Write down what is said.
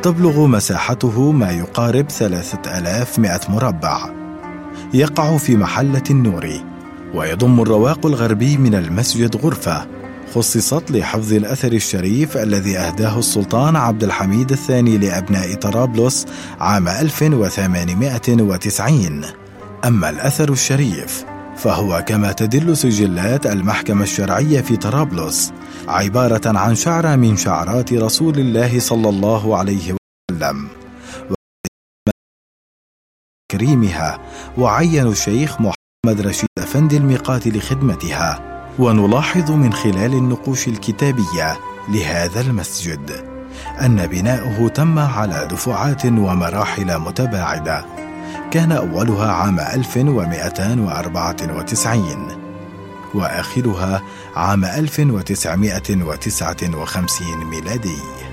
تبلغ مساحته ما يقارب 3100 مربع. يقع في محلة النوري، ويضم الرواق الغربي من المسجد غرفة خصصت لحفظ الأثر الشريف الذي أهداه السلطان عبد الحميد الثاني لأبناء طرابلس عام 1890. أما الأثر الشريف فهو كما تدل سجلات المحكمة الشرعية في طرابلس عبارة عن شعرة من شعرات رسول الله صلى الله عليه وسلم وكريمها، وعين الشيخ محمد رشيد أفندي الميقات لخدمتها. ونلاحظ من خلال النقوش الكتابية لهذا المسجد أن بناؤه تم على دفعات ومراحل متباعدة، كان أولها عام 1294 وآخرها عام 1959 ميلادي.